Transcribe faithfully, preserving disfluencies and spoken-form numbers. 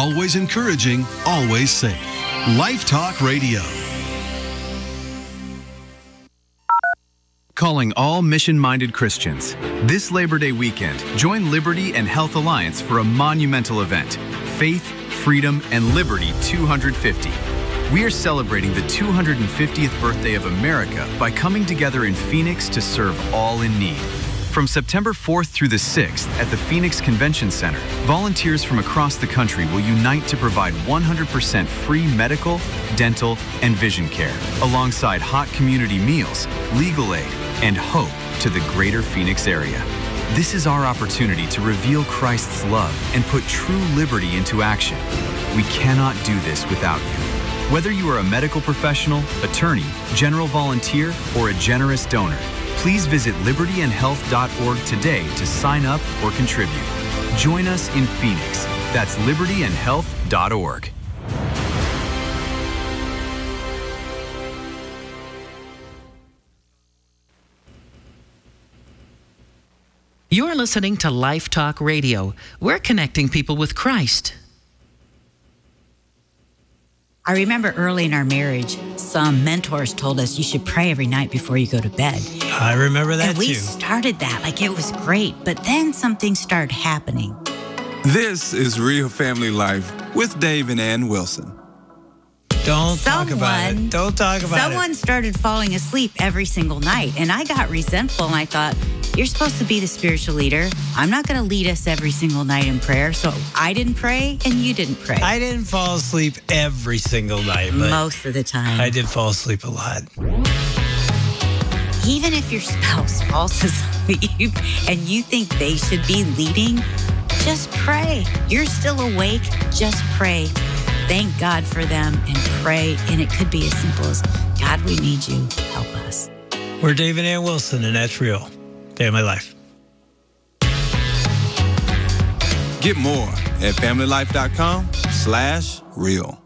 always encouraging, always safe. Life Talk Radio. Calling all mission-minded Christians. This Labor Day weekend, join Liberty and Health Alliance for a monumental event, Faith, Freedom, and Liberty two hundred fifty. We are celebrating the two hundred fiftieth birthday of America by coming together in Phoenix to serve all in need. From September fourth through the sixth at the Phoenix Convention Center, volunteers from across the country will unite to provide one hundred percent free medical, dental, and vision care, alongside hot community meals, legal aid, and hope to the greater Phoenix area. This is our opportunity to reveal Christ's love and put true liberty into action. We cannot do this without you. Whether you are a medical professional, attorney, general volunteer, or a generous donor, please visit liberty and health dot org today to sign up or contribute. Join us in Phoenix. That's liberty and health dot org. You're listening to Life Talk Radio. We're connecting people with Christ. I remember early in our marriage, some mentors told us you should pray every night before you go to bed. I remember that and we too. started that like it was great, but then something started happening. This is Real Family Life with Dave and Ann Wilson. Don't someone, talk about it. Don't talk about someone it. Someone started falling asleep every single night, and I got resentful, and I thought, you're supposed to be the spiritual leader. I'm not going to lead us every single night in prayer, so I didn't pray, and you didn't pray. I didn't fall asleep every single night, but most of the time. I did fall asleep a lot. Even if your spouse falls asleep and you think they should be leading, just pray. You're still awake, just pray. Thank God for them and pray. And it could be as simple as, God, we need you. Help us. We're Dave and Ann Wilson, and that's Real Family Life. Get more at family life dot com slash real.